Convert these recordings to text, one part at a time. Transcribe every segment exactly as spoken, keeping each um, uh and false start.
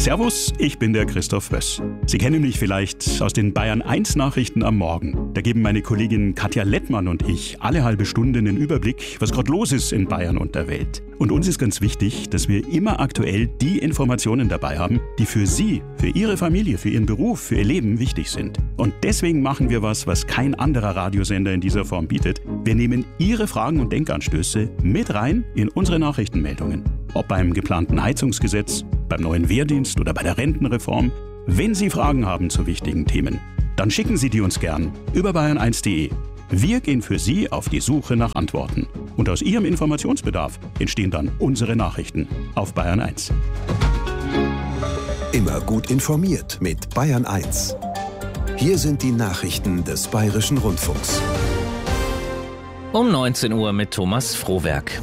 Servus, ich bin der Christoph Wöss. Sie kennen mich vielleicht aus den Bayern eins Nachrichten am Morgen. Da geben meine Kollegin Katja Lettmann und ich alle halbe Stunde einen Überblick, was gerade los ist in Bayern und der Welt. Und uns ist ganz wichtig, dass wir immer aktuell die Informationen dabei haben, die für Sie, für Ihre Familie, für Ihren Beruf, für Ihr Leben wichtig sind. Und deswegen machen wir was, was kein anderer Radiosender in dieser Form bietet. Wir nehmen Ihre Fragen und Denkanstöße mit rein in unsere Nachrichtenmeldungen. Ob beim geplanten Heizungsgesetz, beim neuen Wehrdienst oder bei der Rentenreform. Wenn Sie Fragen haben zu wichtigen Themen, dann schicken Sie die uns gern über bayern eins punkt de. Wir gehen für Sie auf die Suche nach Antworten. Und aus Ihrem Informationsbedarf entstehen dann unsere Nachrichten auf Bayern eins. Immer gut informiert mit Bayern eins. Hier sind die Nachrichten des Bayerischen Rundfunks. Um neunzehn Uhr mit Thomas Frohwerk.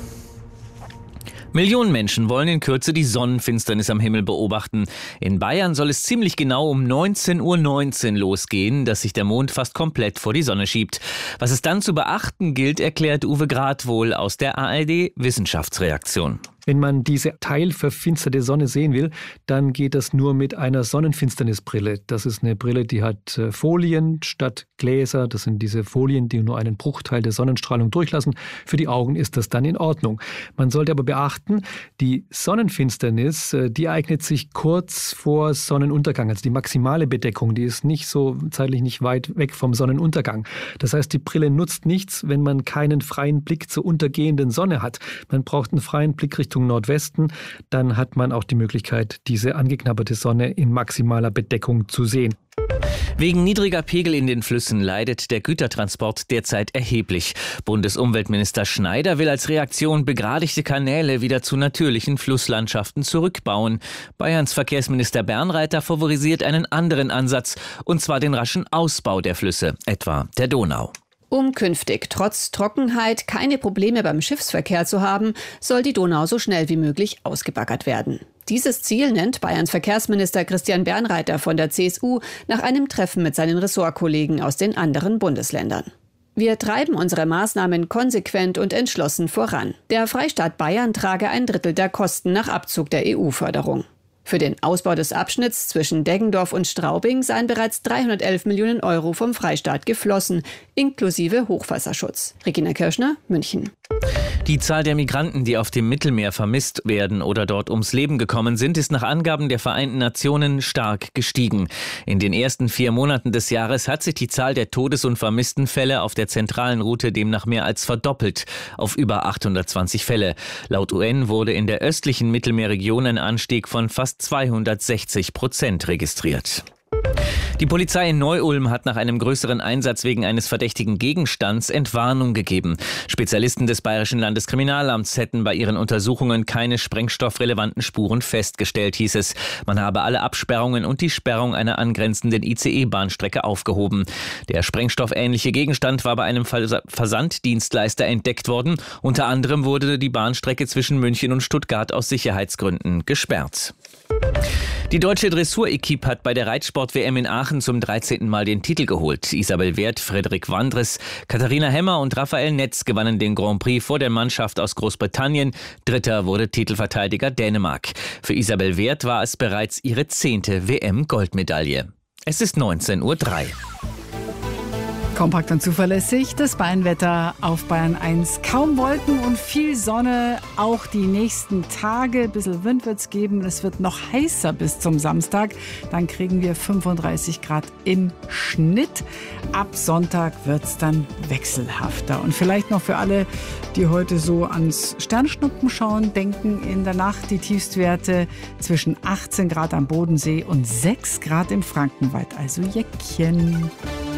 Millionen Menschen wollen in Kürze die Sonnenfinsternis am Himmel beobachten. In Bayern soll es ziemlich genau um neunzehn Uhr neunzehn losgehen, dass sich der Mond fast komplett vor die Sonne schiebt. Was es dann zu beachten gilt, erklärt Uwe Gradwohl aus der A R D-Wissenschaftsredaktion. Wenn man diese teilverfinsterte Sonne sehen will, dann geht das nur mit einer Sonnenfinsternisbrille. Das ist eine Brille, die hat Folien statt Gläser. Das sind diese Folien, die nur einen Bruchteil der Sonnenstrahlung durchlassen. Für die Augen ist das dann in Ordnung. Man sollte aber beachten, die Sonnenfinsternis, die eignet sich kurz vor Sonnenuntergang. Also die maximale Bedeckung, die ist nicht so zeitlich nicht weit weg vom Sonnenuntergang. Das heißt, die Brille nutzt nichts, wenn man keinen freien Blick zur untergehenden Sonne hat. Man braucht einen freien Blick Richtung Nordwesten, dann hat man auch die Möglichkeit, diese angeknabberte Sonne in maximaler Bedeckung zu sehen. Wegen niedriger Pegel in den Flüssen leidet der Gütertransport derzeit erheblich. Bundesumweltminister Schneider will als Reaktion begradigte Kanäle wieder zu natürlichen Flusslandschaften zurückbauen. Bayerns Verkehrsminister Bernreiter favorisiert einen anderen Ansatz, und zwar den raschen Ausbau der Flüsse, etwa der Donau. Um künftig trotz Trockenheit keine Probleme beim Schiffsverkehr zu haben, soll die Donau so schnell wie möglich ausgebaggert werden. Dieses Ziel nennt Bayerns Verkehrsminister Christian Bernreiter von der C S U nach einem Treffen mit seinen Ressortkollegen aus den anderen Bundesländern. Wir treiben unsere Maßnahmen konsequent und entschlossen voran. Der Freistaat Bayern trage ein Drittel der Kosten nach Abzug der E U-Förderung. Für den Ausbau des Abschnitts zwischen Deggendorf und Straubing seien bereits dreihundertelf Millionen Euro vom Freistaat geflossen, inklusive Hochwasserschutz. Regina Kirschner, München. Die Zahl der Migranten, die auf dem Mittelmeer vermisst werden oder dort ums Leben gekommen sind, ist nach Angaben der Vereinten Nationen stark gestiegen. In den ersten vier Monaten des Jahres hat sich die Zahl der Todes- und vermissten Fälle auf der zentralen Route demnach mehr als verdoppelt auf über achthundertzwanzig Fälle. Laut U N wurde in der östlichen Mittelmeerregion ein Anstieg von fast zweihundertsechzig Prozent registriert. Die Polizei in Neu-Ulm hat nach einem größeren Einsatz wegen eines verdächtigen Gegenstands Entwarnung gegeben. Spezialisten des Bayerischen Landeskriminalamts hätten bei ihren Untersuchungen keine sprengstoffrelevanten Spuren festgestellt, hieß es. Man habe alle Absperrungen und die Sperrung einer angrenzenden I C E-Bahnstrecke aufgehoben. Der sprengstoffähnliche Gegenstand war bei einem Vers- Versanddienstleister entdeckt worden. Unter anderem wurde die Bahnstrecke zwischen München und Stuttgart aus Sicherheitsgründen gesperrt. Die deutsche Dressur-Equipe hat bei der Reitsport-W M in Aachen zum dreizehnten Mal den Titel geholt. Isabel Werth, Frederik Wandres, Katharina Hemmer und Raphael Netz gewannen den Grand Prix vor der Mannschaft aus Großbritannien. Dritter wurde Titelverteidiger Dänemark. Für Isabel Werth war es bereits ihre zehnte W M-Goldmedaille. Es ist neunzehn Uhr drei. Kompakt und zuverlässig, das Bayernwetter auf Bayern eins. Kaum Wolken und viel Sonne, auch die nächsten Tage. Ein bisschen Wind wird es geben. Es wird noch heißer bis zum Samstag. Dann kriegen wir fünfunddreißig Grad im Schnitt. Ab Sonntag wird es dann wechselhafter. Und vielleicht noch für alle, die heute so ans Sternschnuppen schauen, denken: in der Nacht die Tiefstwerte zwischen achtzehn Grad am Bodensee und sechs Grad im Frankenwald. Also Jäckchen.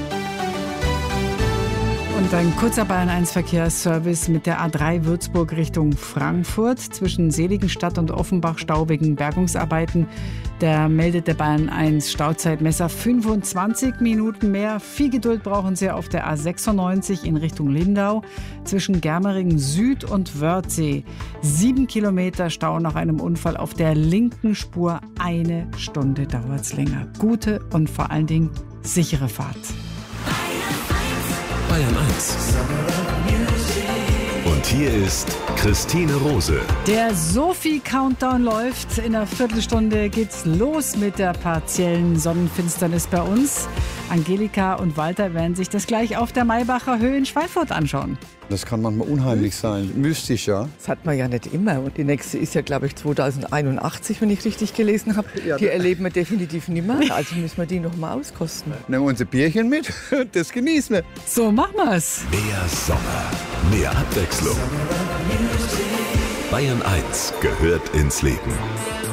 Und ein kurzer Bayern eins Verkehrsservice mit der A drei Würzburg Richtung Frankfurt zwischen Seligenstadt und Offenbach-Staubigen Bergungsarbeiten. Da meldet der Bayern eins Stauzeitmesser fünfundzwanzig Minuten mehr. Viel Geduld brauchen Sie auf der A sechsundneunzig in Richtung Lindau zwischen Germeringen Süd und Wörthsee. Sieben Kilometer Stau nach einem Unfall auf der linken Spur. Eine Stunde dauert es länger. Gute und vor allen Dingen sichere Fahrt. Bayern eins. Und hier ist Christine Rose. Der Sophie-Countdown läuft. In einer Viertelstunde geht's los mit der partiellen Sonnenfinsternis bei uns. Angelika und Walter werden sich das gleich auf der Maybacher Höhe in Schweinfurt anschauen. Das kann manchmal unheimlich sein, mystisch, ja. Das hat man ja nicht immer. Und die nächste ist ja, glaube ich, zweitausendeinundachtzig, wenn ich richtig gelesen habe. Ja, die erleben wir definitiv nicht mehr. Also müssen wir die noch mal auskosten. Nehmen wir unser Bierchen mit, das genießen wir. So machen wir's. Mehr Sommer, mehr Abwechslung. Bayern eins gehört ins Leben.